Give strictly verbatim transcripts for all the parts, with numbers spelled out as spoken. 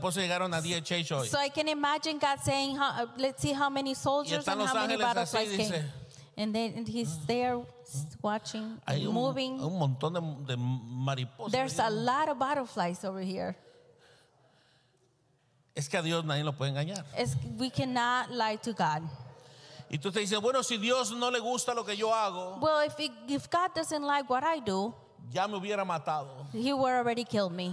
mariposas llegaron a D H H hoy. So I can imagine God saying, how, uh, let's see how many soldiers están and los how many ángeles butterflies así, came. dice. And then and he's there watching, Hay un, moving. un montón de, de mariposas. There's a lot of butterflies over here. Es que a Dios nadie lo puede engañar. It's, we cannot lie to God. Y tú te dices, bueno, si Dios no le gusta lo que yo hago, Well, if, it, if God doesn't like what I do, ya me hubiera matado. He would already killed me.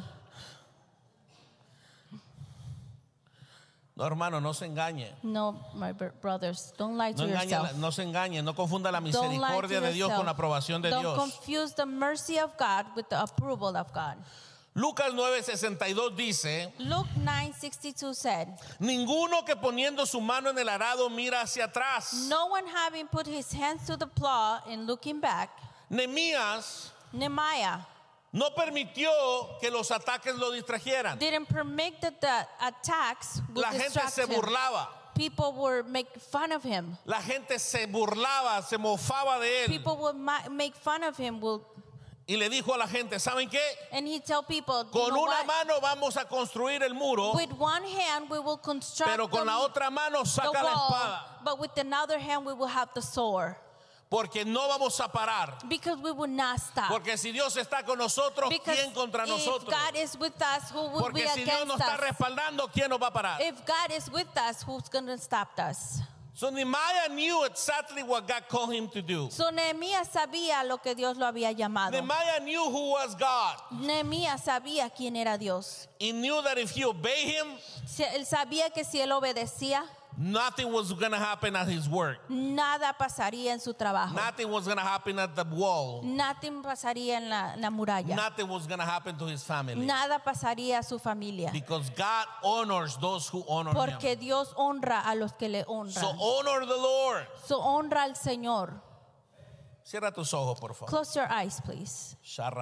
No, hermano, no se engañe. No, my br- brothers, don't lie to No, engañe, yourself. no se engañe, no confunda la Don't lie to misericordia de Dios yourself. con la aprobación de Don't Dios. confuse the mercy of God with the approval of God. Lucas nueve sesenta y dos dice, Luke nine sixty-two said, ninguno que poniendo su mano en el arado mira hacia atrás. no one having put his hands to the plow and looking back, Nehemías Nehemiah no permitió que los ataques lo distrajeran. didn't permit that the attacks would La gente distract se him. burlaba. People would make fun of him. La gente se burlaba, se mofaba de él. People would ma- make fun of him. Will Y le dijo a la gente, ¿saben qué? and he tell people, you Con know una what? mano vamos a construir el muro, With one hand we will construct pero con the, la otra mano the saca la wall, espada. but with another hand we will have the sword. Porque no vamos a parar. Because we will not stop. Porque si Dios está con nosotros, Because ¿quién contra if nosotros? God is with us, who will Porque be si Dios against nos está us? respaldando, ¿quién nos va a parar? If God is with us, who's going to stop us? So Nehemiah knew exactly what God called him to do. So Nehemías sabía lo que Dios lo había llamado. Nehemiah knew who was God. Nehemías sabía quién era Dios. He knew that if he obeyed him, Si- Él sabía que si él obedecía, nothing was going to happen at his work. nada pasaría en su trabajo. Nothing was going to happen at the wall. Nothing pasaría en la, la muralla. Nothing was going to happen to his family. Nada pasaría a su familia. Because God honors those who honor Porque him. Dios honra a los que le So honran. honor the Lord. So honra al Señor. Cierra tus ojos, por favor. Close your eyes, please.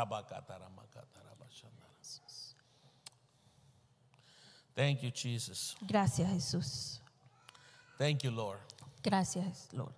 Thank you, Jesus. Gracias, Jesús. Thank you, Lord. Gracias, Lord.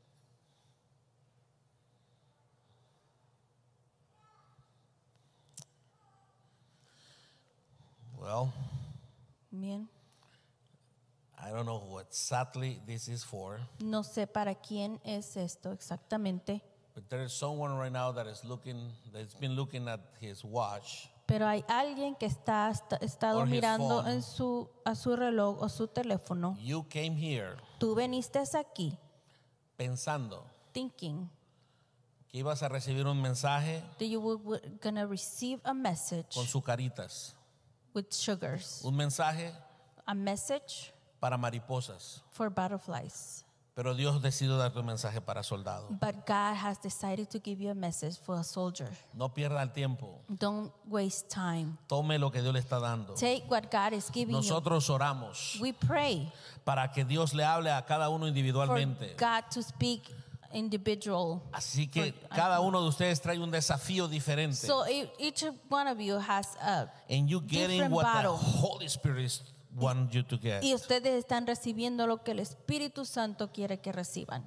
Well, Bien. I don't know what exactly this is for, No sé para quién es esto exactamente, but there is someone right now that is looking, that's been looking at his watch, pero hay alguien que está está estado Or his mirando phone. en su a su reloj o su teléfono. You came here Tú viniste aquí pensando thinking que ibas a recibir un mensaje that you were gonna receive a message con sucaritas, with sugars, un mensaje a message para mariposas, for butterflies. pero Dios decidió darte un mensaje para soldados. But God has decided to give you a message for a soldier. No pierda el tiempo, Don't waste time. tome lo que Dios le está dando. Take what God is giving Nosotros oramos you. We pray para que Dios le hable a cada uno for individualmente. God to speak individual. Así que For- cada uno de ustedes trae un desafío diferente. So e- each one of you has a And you getting different what the battle. Holy Spirit wants you to get. Y ustedes están recibiendo lo que el Espíritu Santo quiere que reciban.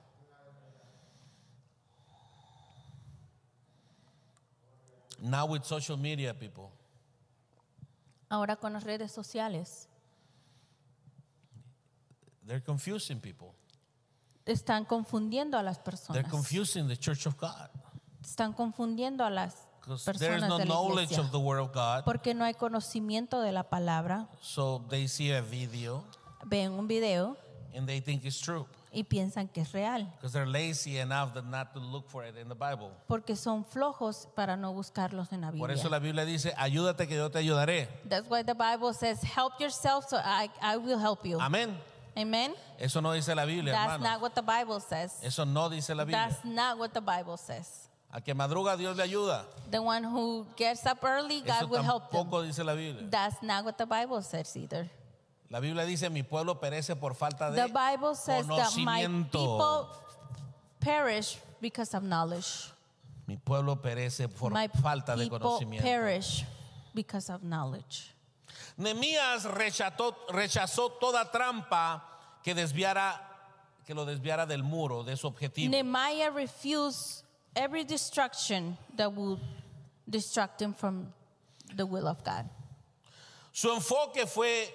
Now with social media, people, Ahora con las redes sociales they're confusing people. están confundiendo a las They're personas. confusing the church of God. Están confundiendo a las Because there is personas no de la knowledge iglesia. of the Word of God. Porque no hay conocimiento de la palabra. So they see a video Ven un video and they think it's true. y piensan que es real. Because they're lazy enough that not to look for it in the Bible. Porque son flojos para no buscarlos en la Por eso Biblia. la Biblia dice, ayúdate que yo te ayudaré. That's why the Bible says, help yourself so I, I will help you. Amén. Amen? Eso no dice la Biblia, That's hermano. not what the Bible says. Eso no dice la Biblia. That's not what the Bible says. Al que madruga, Dios le ayuda. The one who gets up early, God Eso will help them. tampoco dice la Biblia. That's not what the Bible says either. La Biblia dice, mi pueblo perece por falta de The Bible says that my conocimiento. people perish because of knowledge. Mi pueblo perece por My falta de people conocimiento. perish because of knowledge. Nehemías rechazó, rechazó toda trampa que desviara, que lo desviara del muro, de su objetivo. Nehemiah refused every distraction that would distract him from the will of God. Su enfoque fue